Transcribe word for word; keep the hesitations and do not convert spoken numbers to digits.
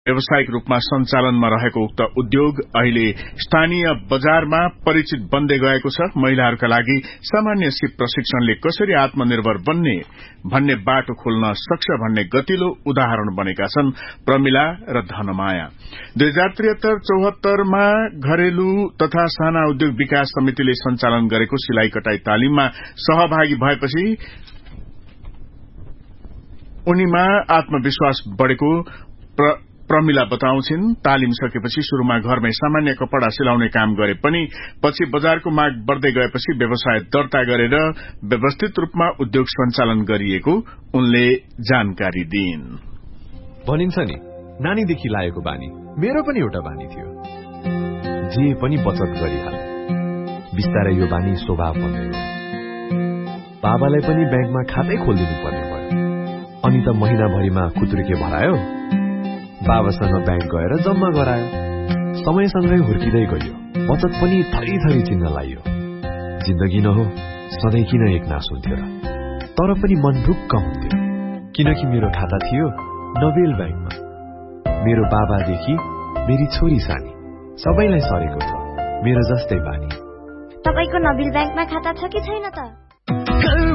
व्यावसायिक रूपमा सञ्चालनमा रहेको उक्त उद्योग अहिले स्थानीय बजारमा परिचित बन्दै गएको छ। महिलाहरूका लागि सामान्य सिप प्रशिक्षणले कसरी आत्मनिर्भर बन्ने भन्ने बाटो खोल्न सक्छ भन्ने गतिलो उदाहरण बनेका छन् प्रमिला र धनमाया। दुई हजार त्रिहत्तर चौहत्तरमा घरेलु तथा साना उद्योग विकास समितिले सञ्चालन गरेको सिलाई कटाई तालिममा सहभागी भएपछि उनीमा आत्मविश्वास बढ़ेको प्रमिला बताउँछिन्। तालिम सकेपछि शुरूमा घरमै सामान्य कपड़ा सिलाउने काम गरे पनि पछि बजारको माग बढ़दै गएपछि व्यवसाय दर्ता गरेर व्यवस्थित रूपमा उद्योग सञ्चालन गरिएको उनले जानकारी दिइन्। भनिन्छ नि नानीदेखि लागेको बानी मेरो पनि एउटा बानी थियो, जे पनि बचत गरिहाल। बिस्तारै यो बानी स्वभाव बन्दै गयो। बाबालाई पनि ब्याङ्कमा खातै खोलिदिनु पर्ने भयो। अनि त महिनाभरिमा खुत्रुके भरायो, बाबासँग ब्याङ्क गएर जम्मा गरायो। समयसँगै हुर्किँदै गयो, बचत पनि थरी थरी चिन्न लागियो। जिन्दगी न हो सधैँ किन एक नास हुन्थ्यो र, तर पनि मन ढुक्क हुन्थ्यो किनकि मेरो खाता थियो नोबेल ब्याङ्कमा। मेरो बाबादेखि मेरी छोरी सानी सबैलाई सरेको छ मेरो जस्तै बानी। तपाईको नोबेल ब्याङ्कमा खाता छ कि छैन त?